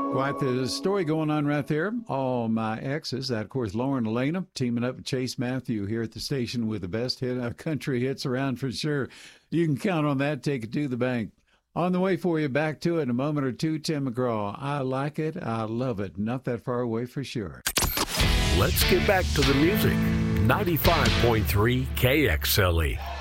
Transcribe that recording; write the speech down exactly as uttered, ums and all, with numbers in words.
Quite the story going on right there. All my exes. That, of course, Lauren Elena teaming up with Chase Matthew here at the station with the best hit uh, country hits around for sure. You can count on that. Take it to the bank. On the way for you, back to it in a moment or two, Tim McGraw. I like it. I love it. Not that far away for sure. Let's get back to the music. ninety-five point three K X L E.